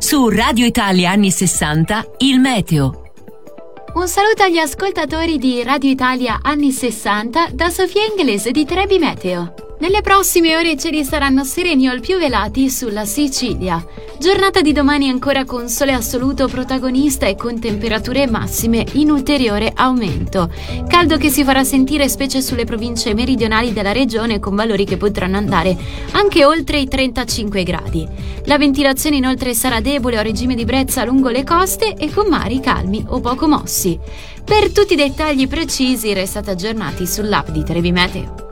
Su Radio Italia anni 60, il meteo. Un saluto agli ascoltatori di Radio Italia anni 60 da Sofia Inglese di Trebi Meteo. Nelle prossime ore i cieli saranno sereni o al più velati sulla Sicilia. Giornata di domani ancora con sole assoluto protagonista e con temperature massime in ulteriore aumento. Caldo che si farà sentire specie sulle province meridionali della regione con valori che potranno andare anche oltre i 35 gradi. La ventilazione inoltre sarà debole o a regime di brezza lungo le coste e con mari calmi o poco mossi. Per tutti i dettagli precisi restate aggiornati sull'app di Trebi Meteo.